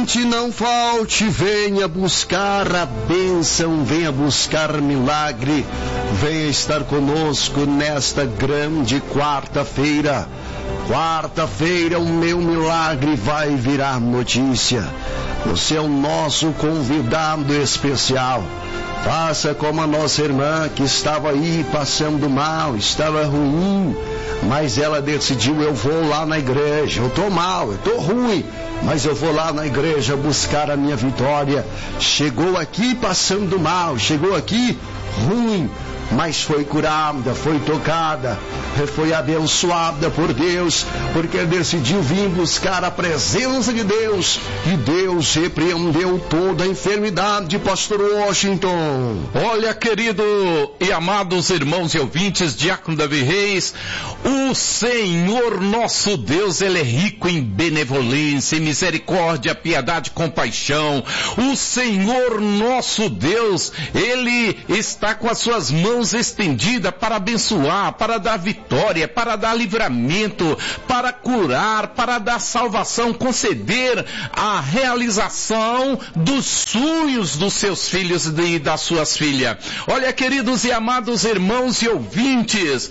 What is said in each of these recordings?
ouvinte, não falte, venha buscar a bênção, venha buscar milagre, venha estar conosco nesta grande quarta-feira. Quarta-feira o meu milagre vai virar notícia. Você é o nosso convidado especial. Faça como a nossa irmã que estava aí passando mal, estava ruim, mas ela decidiu: eu vou lá na igreja, eu estou mal, eu estou ruim, mas eu vou lá na igreja buscar a minha vitória. Chegou aqui passando mal, chegou aqui ruim, mas foi curada, foi tocada, foi abençoada por Deus, porque decidiu vir buscar a presença de Deus, e Deus repreendeu toda a enfermidade. Pastor Washington. Olha, querido e amados irmãos e ouvintes, Diácono Davi Reis, o Senhor nosso Deus, Ele é rico em benevolência, em misericórdia, piedade, compaixão. O Senhor nosso Deus, Ele está com as suas mãos estendidas para abençoar, para dar vitória, para dar livramento, para curar, para dar salvação, conceder a realização dos sonhos dos seus filhos e das suas filhas. Olha, queridos e amados irmãos e ouvintes,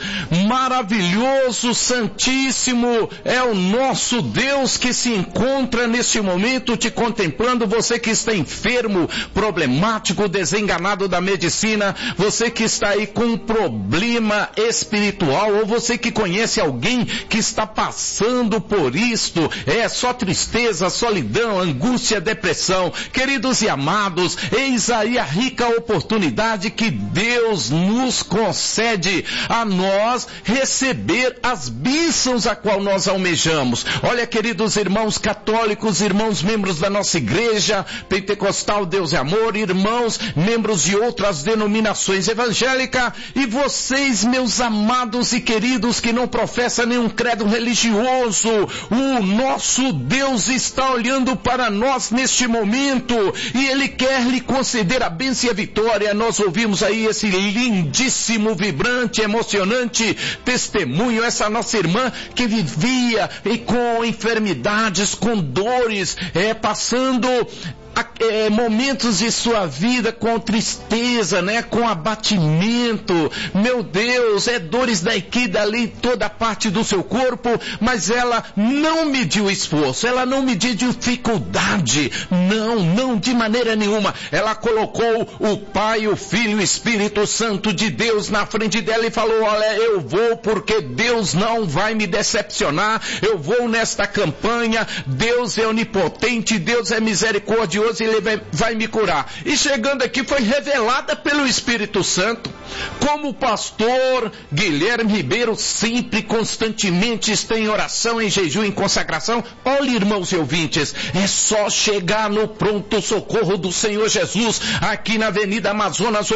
maravilhoso, santíssimo é o nosso Deus que se encontra neste momento te contemplando. Você que está enfermo, problemático, desenganado da medicina, você que está aí com um problema espiritual, ou você que conhece alguém que está passando por isto, só tristeza, solidão, angústia, depressão. Queridos e amados, eis aí a rica oportunidade que Deus nos concede a nós receber as bênçãos a qual nós almejamos. Olha, queridos irmãos católicos, irmãos membros da nossa igreja pentecostal Deus é Amor, irmãos membros de outras denominações evangélicas, e vocês, meus amados e queridos, que não professam nenhum credo religioso, o nosso Deus está olhando para nós neste momento, e Ele quer lhe conceder a bênção e a vitória. Nós ouvimos aí esse lindíssimo, vibrante, emocionante testemunho, essa nossa irmã que vivia com enfermidades, com dores, passando momentos de sua vida com tristeza, com abatimento. Meu Deus, dores daqui, dali, toda parte do seu corpo, mas ela não mediu esforço, ela não mediu dificuldade, não, de maneira nenhuma. Ela colocou o Pai, o Filho e o Espírito Santo de Deus na frente dela e falou: olha, eu vou porque Deus não vai me decepcionar, eu vou nesta campanha, Deus é onipotente, Deus é misericordioso, Ele vai me curar. E chegando aqui foi revelada pelo Espírito Santo. Como o pastor Guilherme Ribeiro sempre, constantemente está em oração, em jejum, em consagração. Olha, irmãos e ouvintes, é só chegar no pronto socorro do Senhor Jesus, aqui na Avenida Amazonas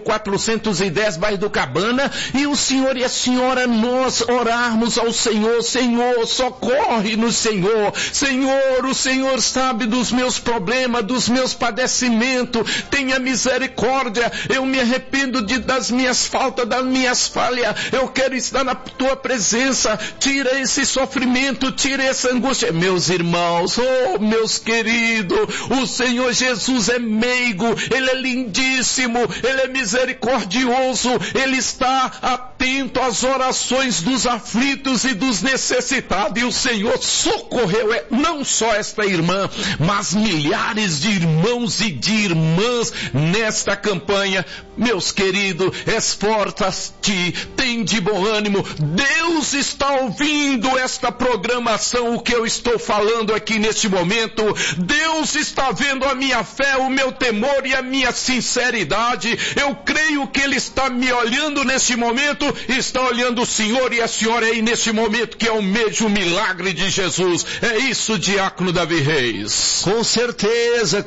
8410, bairro do Cabana, e o senhor e a senhora, nós orarmos ao Senhor: Senhor, socorre-nos, Senhor, o Senhor sabe dos meus problemas, dos meus padecimentos, tenha misericórdia, eu me arrependo das minhas faltas, das minhas falhas, eu quero estar na tua presença, tira esse sofrimento, tira essa angústia. Meus irmãos, meus queridos, o Senhor Jesus é meigo, Ele é lindíssimo, Ele é misericordioso, Ele está atento às orações dos aflitos e dos necessitados, e o Senhor socorreu não só esta irmã, mas milhares de irmãos e de irmãs nesta campanha. Meus queridos, esforça-te, tem de bom ânimo, Deus está ouvindo esta programação, o que eu estou falando aqui neste momento. Deus está vendo a minha fé, o meu temor e a minha sinceridade. Eu creio que Ele está me olhando neste momento, está olhando o Senhor e a senhora aí neste momento, que é o mesmo milagre de Jesus. É isso, Diácono Davi Reis. Com certeza,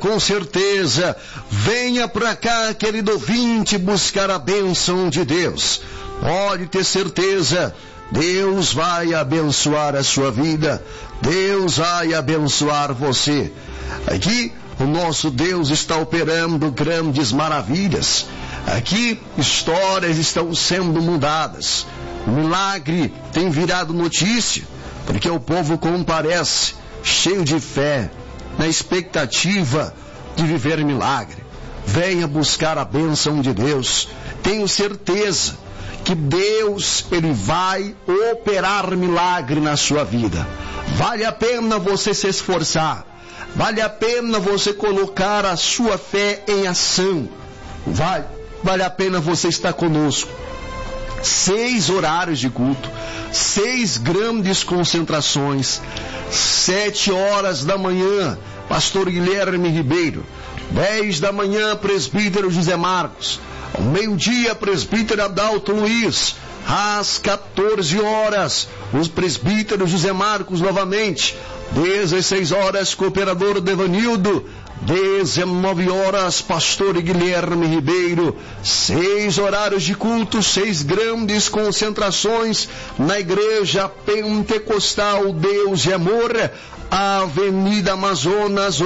venha para cá, querido ouvinte, buscar a bênção de Deus. Pode ter certeza, Deus vai abençoar a sua vida, Deus vai abençoar você. Aqui o nosso Deus está operando grandes maravilhas. Aqui histórias estão sendo mudadas. O milagre tem virado notícia, porque o povo comparece cheio de fé, na expectativa de viver milagre. Venha buscar a bênção de Deus. Tenho certeza que Deus, Ele vai operar milagre na sua vida. Vale a pena você se esforçar. Vale a pena você colocar a sua fé em ação. Vale a pena você estar conosco. 6 horários de culto, 6 grandes concentrações, 7 horas da manhã, pastor Guilherme Ribeiro, 10 da manhã, presbítero José Marcos, ao meio-dia, presbítero Adalto Luiz, às 14 horas, os presbíteros José Marcos novamente, 16 horas, cooperador Devanildo, 19 horas, pastor Guilherme Ribeiro, 6 horários de culto, 6 grandes concentrações na igreja pentecostal Deus e Amor, Avenida Amazonas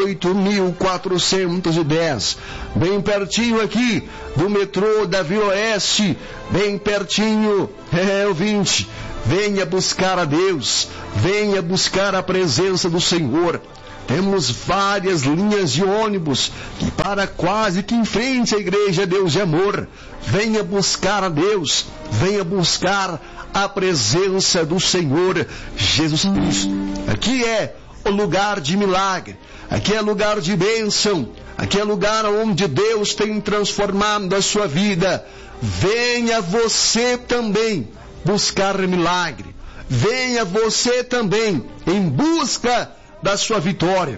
8410, bem pertinho aqui do metrô da Vila Oeste, bem pertinho, ouvinte, venha buscar a Deus, venha buscar a presença do Senhor. Temos várias linhas de ônibus que para quase que em frente à igreja Deus e Amor. Venha buscar a Deus, venha buscar a presença do Senhor Jesus Cristo. Aqui é o lugar de milagre, aqui é lugar de bênção, aqui é lugar onde Deus tem transformado a sua vida. Venha você também buscar milagre, venha você também em busca da sua vitória.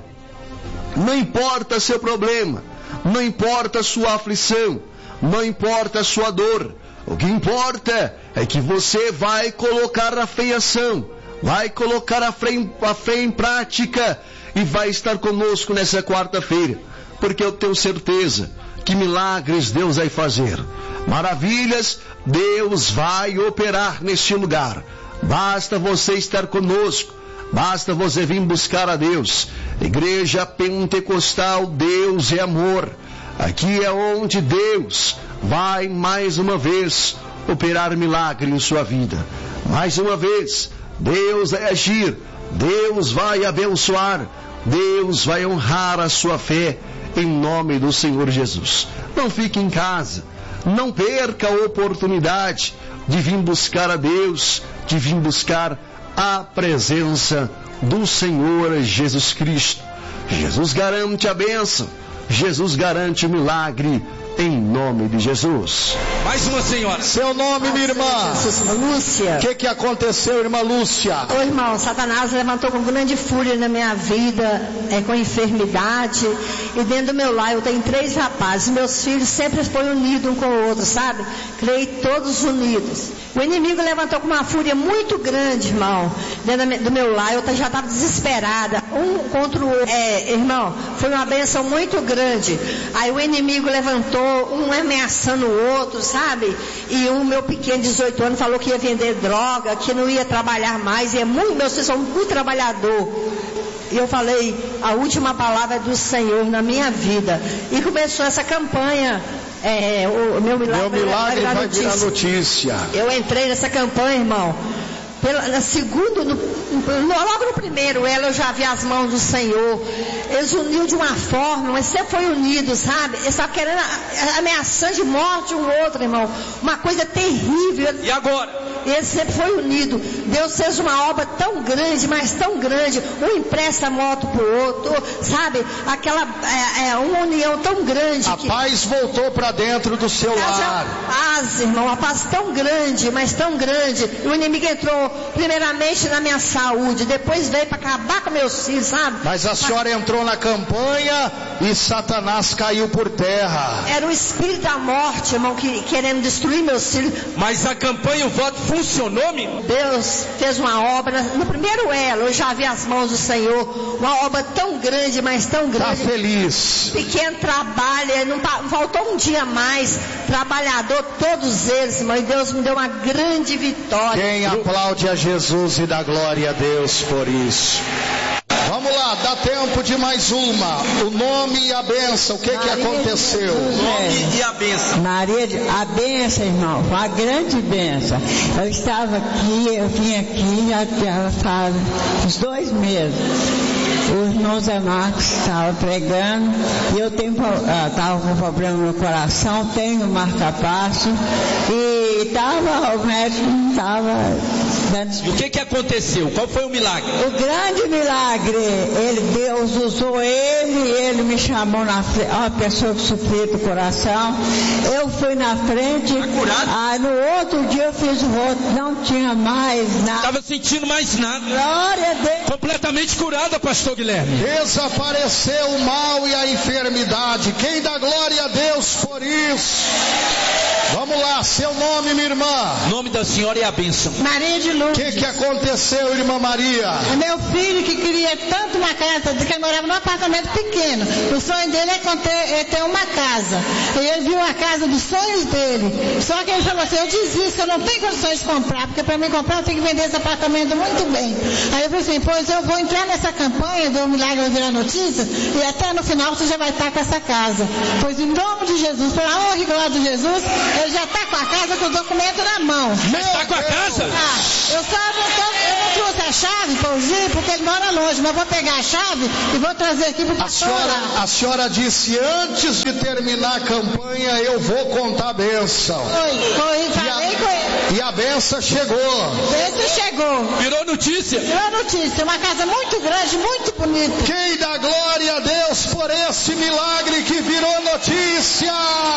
Não importa seu problema, não importa sua aflição, não importa sua dor. O que importa é que você vai colocar a fé em ação, vai colocar a fé em prática e vai estar conosco nessa quarta-feira, porque eu tenho certeza que milagres Deus vai fazer, maravilhas Deus vai operar neste lugar. Basta você estar conosco. Basta você vir buscar a Deus. Igreja Pentecostal Deus é Amor. Aqui é onde Deus vai mais uma vez operar milagre em sua vida. Mais uma vez, Deus vai agir, Deus vai abençoar, Deus vai honrar a sua fé em nome do Senhor Jesus. Não fique em casa, não perca a oportunidade de vir buscar a Deus, de vir buscar a presença do Senhor Jesus Cristo. Jesus garante a bênção, Jesus garante o milagre, em nome de Jesus. Mais uma senhora. Seu nome, minha irmã? Lúcia. O que aconteceu, irmã Lúcia? Ô irmão, Satanás levantou com grande fúria na minha vida, com enfermidade, e dentro do meu lar eu tenho 3 rapazes, meus filhos sempre foram unidos um com o outro, sabe? Criei todos unidos. O inimigo levantou com uma fúria muito grande, irmão, dentro do meu lar, eu já estava desesperada, um contra o outro. Irmão, foi uma bênção muito grande. Aí o inimigo levantou, um ameaçando o outro, sabe? E o meu pequeno, 18 anos, falou que ia vender droga, que não ia trabalhar mais, e meus filhos são muito trabalhador. E eu falei, a última palavra é do Senhor na minha vida. E começou essa campanha, o meu milagre vai virar notícia. Eu entrei nessa campanha, irmão. Logo no primeiro eu já vi as mãos do Senhor. Eles uniram de uma forma, mas sempre foi unido, sabe? Eles estavam querendo, ameaçando de morte um outro, irmão. Uma coisa terrível. E agora? Eles sempre foi unido. Deus fez uma obra tão grande, mas tão grande. Um empresta moto pro outro, sabe? Uma união tão grande. A paz voltou para dentro do seu lar. Paz, irmão, a paz tão grande, mas tão grande. O inimigo entrou primeiramente na minha saúde, depois veio para acabar com meus filhos, sabe? Mas a senhora entrou na campanha e Satanás caiu por terra. Era o espírito da morte, irmão, querendo destruir meus filhos. Mas a campanha, o voto funcionou, menino? Deus fez uma obra, no primeiro elo, eu já vi as mãos do Senhor, uma obra tão grande, mas tão grande. Tá feliz. Pequeno trabalho, não faltou um dia mais, trabalhador, todos eles, irmão, e Deus me deu uma grande vitória. Quem aplaude a Jesus e dá glória a Deus por isso. Vamos lá, dá tempo de mais uma. O nome e a bênção, o que aconteceu? O nome e a bênção. A bênção, irmão, uma grande bênção. Eu estava aqui, eu vim aqui já faz uns 2 meses. o irmão Zé Marcos estava pregando e eu estava com problema no coração, tenho marca-passo e o médico não estava dando. E o que aconteceu? Qual foi o milagre? O grande milagre, Deus usou ele me chamou na frente, uma pessoa que sofria do coração, eu fui na frente, no outro dia eu fiz o outro, não tinha mais nada. Estava sentindo mais nada. Glória a Deus. Completamente curada, pastor Guilherme. Desapareceu o mal e a enfermidade. Quem dá glória a Deus por isso? Vamos lá, seu nome, minha irmã. O nome da senhora é a bênção. Maria de Lourdes. O que aconteceu, irmã Maria? É meu filho que queria tanto uma casa, que ele morava num apartamento pequeno. O sonho dele é ter uma casa. E ele viu a casa dos sonhos dele. Só que ele falou assim, eu desisto, eu não tenho condições de comprar, porque para mim comprar eu tenho que vender esse apartamento muito bem. Aí eu falei assim, pois eu vou entrar nessa campanha do Milagre Vai Virar Notícia, e até no final você já vai estar com essa casa. Pois em nome de Jesus, pela honra e glória de Jesus, ele já está com a casa, com o documento na mão. Mas está com a casa? Eu não trouxe a chave para o Gi, porque ele mora longe, mas vou pegar a chave e vou trazer aqui para o pastor. A senhora disse, antes de terminar a campanha, eu vou contar a bênção. Falei com ele. E a bênção chegou. Virou notícia. Uma casa muito grande, muito bonita. Quem dá glória a Deus por esse milagre que virou notícia?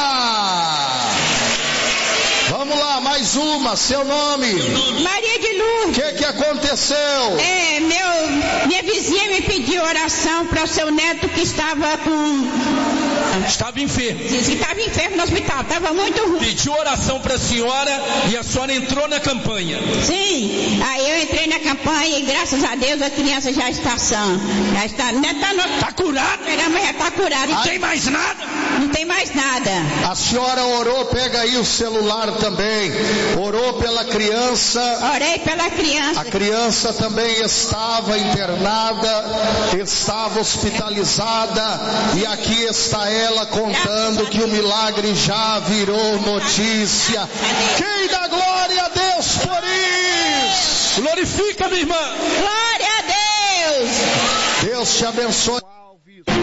Vamos lá, mais uma, seu nome? Maria de Lourdes. O que aconteceu? Minha vizinha me pediu oração para o seu neto que estava enfermo. Estava enfermo no hospital, estava muito ruim. Pediu oração para a senhora e a senhora entrou na campanha. Sim, aí eu entrei na campanha e graças a Deus a criança já está sã. Já está, Está curada? Já está curada. Não tem mais nada? Não tem mais nada. A senhora orou, pega aí o celular também. Orou pela criança. Orei pela criança. A criança também estava internada, estava hospitalizada e aqui está ela contando que o milagre já virou notícia. Quem dá glória a Deus por isso? Glorifica, minha irmã. Glória a Deus. Deus te abençoe.